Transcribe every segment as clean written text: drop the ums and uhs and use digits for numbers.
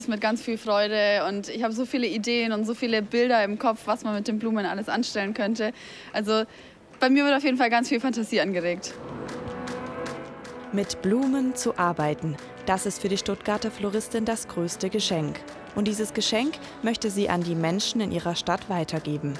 Mit ganz viel Freude und ich habe so viele Ideen und so viele Bilder im Kopf, was man mit den Blumen alles anstellen könnte. Also bei mir wird auf jeden Fall ganz viel Fantasie angeregt. Mit Blumen zu arbeiten, das ist für die Stuttgarter Floristin das größte Geschenk. Und dieses Geschenk möchte sie an die Menschen in ihrer Stadt weitergeben.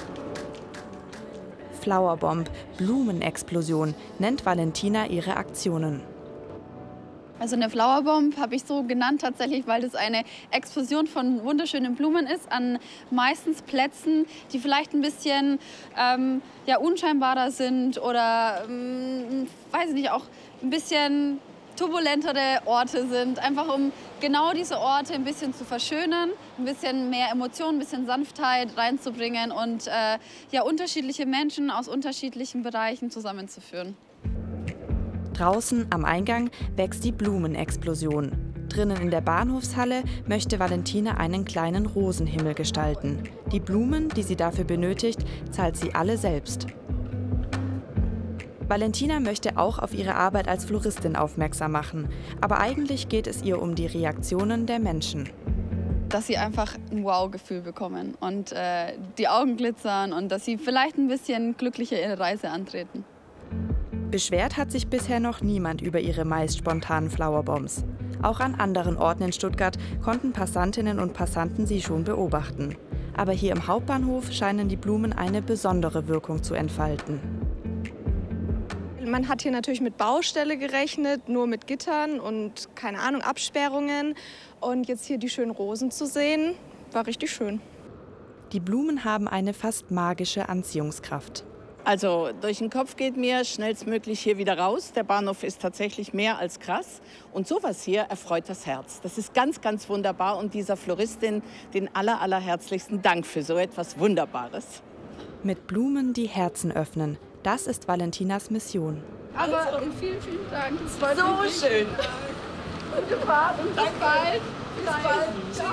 Flowerbomb, Blumenexplosion, nennt Valentina ihre Aktionen. Also eine Flowerbomb habe ich so genannt tatsächlich, weil das eine Explosion von wunderschönen Blumen ist an meistens Plätzen, die vielleicht ein bisschen unscheinbarer sind oder weiß ich nicht, auch ein bisschen turbulentere Orte sind, einfach um genau diese Orte ein bisschen zu verschönern, ein bisschen mehr Emotionen, ein bisschen Sanftheit reinzubringen und unterschiedliche Menschen aus unterschiedlichen Bereichen zusammenzuführen. Draußen am Eingang wächst die Blumenexplosion. Drinnen in der Bahnhofshalle möchte Valentina einen kleinen Rosenhimmel gestalten. Die Blumen, die sie dafür benötigt, zahlt sie alle selbst. Valentina möchte auch auf ihre Arbeit als Floristin aufmerksam machen. Aber eigentlich geht es ihr um die Reaktionen der Menschen. Dass sie einfach ein Wow-Gefühl bekommen und die Augen glitzern und dass sie vielleicht ein bisschen glücklicher ihre Reise antreten. Beschwert hat sich bisher noch niemand über ihre meist spontanen Flowerbombs. Auch an anderen Orten in Stuttgart konnten Passantinnen und Passanten sie schon beobachten. Aber hier im Hauptbahnhof scheinen die Blumen eine besondere Wirkung zu entfalten. Man hat hier natürlich mit Baustelle gerechnet, nur mit Gittern und, keine Ahnung, Absperrungen. Und jetzt hier die schönen Rosen zu sehen, war richtig schön. Die Blumen haben eine fast magische Anziehungskraft. Also durch den Kopf geht mir schnellstmöglich hier wieder raus. Der Bahnhof ist tatsächlich mehr als krass. Und sowas hier erfreut das Herz. Das ist ganz, ganz wunderbar. Und dieser Floristin den allerherzlichsten Dank für so etwas Wunderbares. Mit Blumen die Herzen öffnen, das ist Valentinas Mission. Aber vielen Dank. Das war so schön. Gute Fahrt und bis bald. Bis bald. Ciao.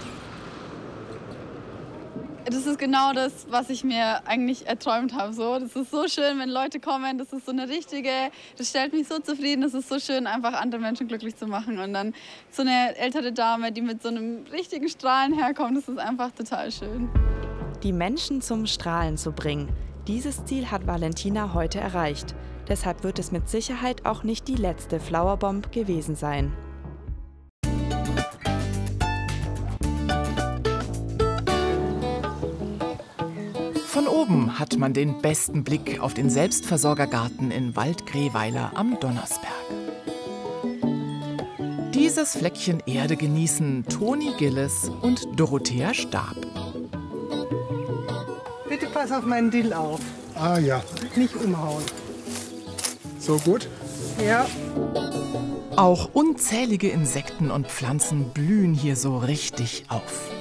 Das ist genau das, was ich mir eigentlich erträumt habe. So. Das ist so schön, wenn Leute kommen. Das ist so eine richtige, das stellt mich so zufrieden. Das ist so schön, einfach andere Menschen glücklich zu machen. Und dann so eine ältere Dame, die mit so einem richtigen Strahlen herkommt, das ist einfach total schön. Die Menschen zum Strahlen zu bringen, dieses Ziel hat Valentina heute erreicht. Deshalb wird es mit Sicherheit auch nicht die letzte Flowerbomb gewesen sein. Von oben hat man den besten Blick auf den Selbstversorgergarten in Waldgreweiler am Donnersberg. Dieses Fleckchen Erde genießen Toni Gilles und Dorothea Stab. Bitte pass auf meinen Dill auf. Ah ja. Nicht umhauen. So gut? Ja. Auch unzählige Insekten und Pflanzen blühen hier so richtig auf.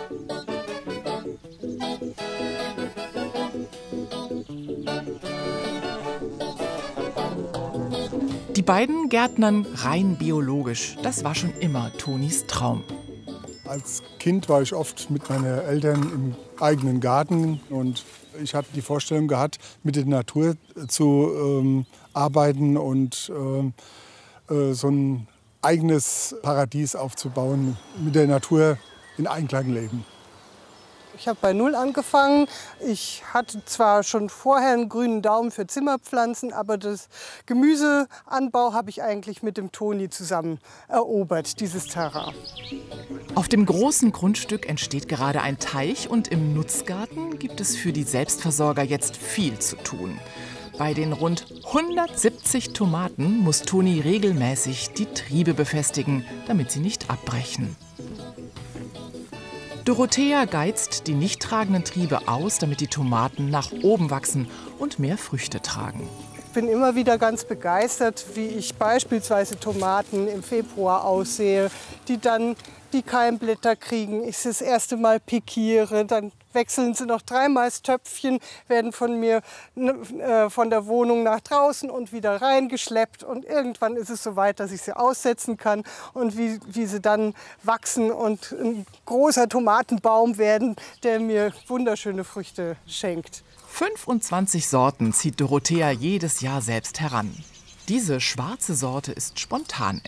Die beiden gärtnern rein biologisch. Das war schon immer Tonis Traum. Als Kind war ich oft mit meinen Eltern im eigenen Garten und ich hatte die Vorstellung gehabt, mit der Natur zu arbeiten und so ein eigenes Paradies aufzubauen, mit der Natur in Einklang leben. Ich habe bei Null angefangen. Ich hatte zwar schon vorher einen grünen Daumen für Zimmerpflanzen, aber das Gemüseanbau habe ich eigentlich mit dem Toni zusammen erobert, dieses Terrain. Auf dem großen Grundstück entsteht gerade ein Teich und im Nutzgarten gibt es für die Selbstversorger jetzt viel zu tun. Bei den rund 170 Tomaten muss Toni regelmäßig die Triebe befestigen, damit sie nicht abbrechen. Dorothea geizt die nicht tragenden Triebe aus, damit die Tomaten nach oben wachsen und mehr Früchte tragen. Ich bin immer wieder ganz begeistert, wie ich beispielsweise Tomaten im Februar aussehe, die dann die Keimblätter kriegen. Ich sie das erste Mal pikiere, dann wechseln sie noch dreimal das Töpfchen, werden von mir von der Wohnung nach draußen und wieder reingeschleppt. Und irgendwann ist es so weit, dass ich sie aussetzen kann und wie sie dann wachsen und ein großer Tomatenbaum werden, der mir wunderschöne Früchte schenkt. 25 Sorten zieht Dorothea jedes Jahr selbst heran. Diese schwarze Sorte ist spontan